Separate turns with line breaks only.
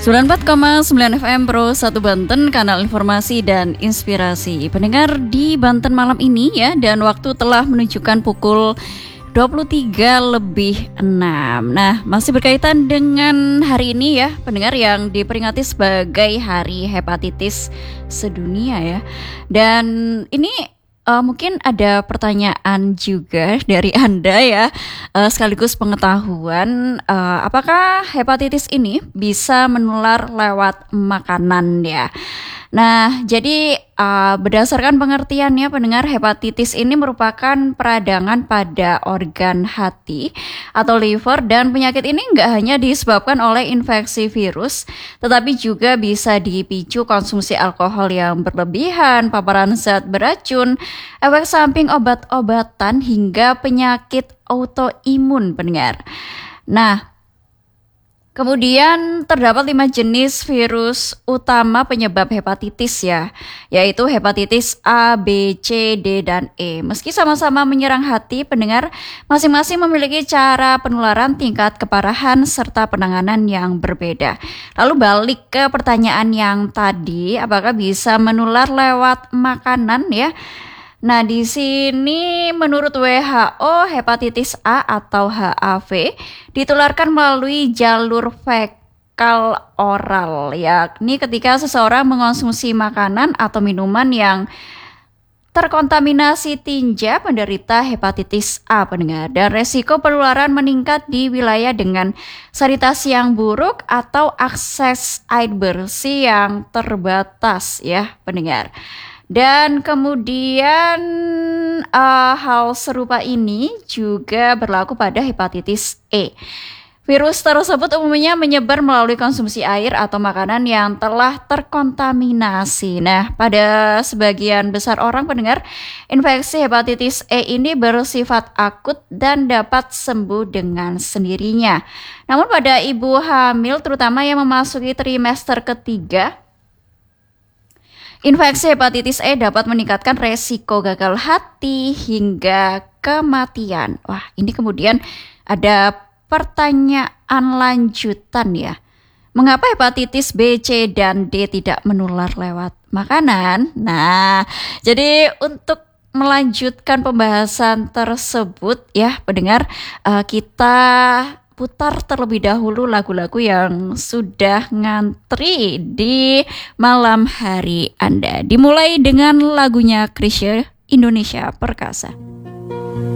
94,9 FM Pro 1 Banten, kanal informasi dan inspirasi. Pendengar di Banten malam ini ya, dan waktu telah menunjukkan pukul 23:06. Nah, masih berkaitan dengan hari ini ya, pendengar, yang diperingati sebagai Hari Hepatitis Sedunia ya. Dan ini mungkin ada pertanyaan juga dari Anda ya, sekaligus pengetahuan, apakah hepatitis ini bisa menular lewat makanan ya? Nah, jadi berdasarkan pengertiannya, pendengar, hepatitis ini merupakan peradangan pada organ hati atau liver, dan penyakit ini nggak hanya disebabkan oleh infeksi virus, tetapi juga bisa dipicu konsumsi alkohol yang berlebihan, paparan zat beracun, efek samping obat-obatan, hingga penyakit autoimun, pendengar. Nah, kemudian terdapat 5 jenis virus utama penyebab hepatitis ya, yaitu hepatitis A, B, C, D, dan E. Meski sama-sama menyerang hati, pendengar, masing-masing memiliki cara penularan, tingkat keparahan, serta penanganan yang berbeda. Lalu balik ke pertanyaan yang tadi, apakah bisa menular lewat makanan ya? Nah, di sini menurut WHO, hepatitis A atau HAV ditularkan melalui jalur fekal oral, yakni ketika seseorang mengonsumsi makanan atau minuman yang terkontaminasi tinja penderita hepatitis A, pendengar. Dan resiko penularan meningkat di wilayah dengan sanitasi yang buruk atau akses air bersih yang terbatas ya, pendengar. Dan kemudian hal serupa ini juga berlaku pada hepatitis E. Virus tersebut umumnya menyebar melalui konsumsi air atau makanan yang telah terkontaminasi. Nah, pada sebagian besar orang, pendengar, infeksi hepatitis E ini bersifat akut dan dapat sembuh dengan sendirinya. Namun pada ibu hamil, terutama yang memasuki trimester ketiga, infeksi hepatitis E dapat meningkatkan resiko gagal hati hingga kematian. Wah, ini kemudian ada pertanyaan lanjutan ya. Mengapa hepatitis B, C, dan D tidak menular lewat makanan? Nah, jadi untuk melanjutkan pembahasan tersebut ya, pendengar, kita putar terlebih dahulu lagu-lagu yang sudah ngantri di malam hari Anda. Dimulai dengan lagunya Chrisye, Indonesia Perkasa.